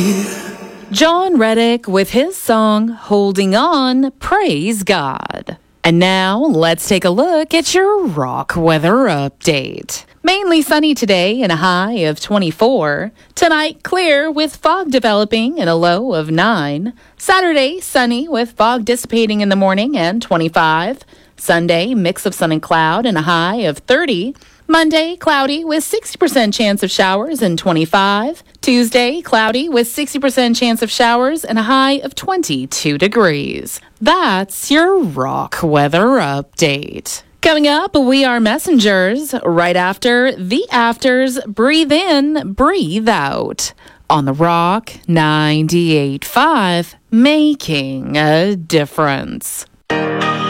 John Reddick with his song Holding On, Praise God. And now let's take a look at your rock weather update. Mainly sunny today and a high of 24. Tonight, clear with fog developing and a low of 9. Saturday, sunny with fog dissipating in the morning and 25. Sunday, mix of sun and cloud and a high of 30. Monday, cloudy with 60% chance of showers and 25. Tuesday, cloudy with 60% chance of showers and a high of 22 degrees. That's your rock weather update. Coming up, we are messengers. Right after the afters, breathe in, breathe out. On the Rock 98.5, making a difference.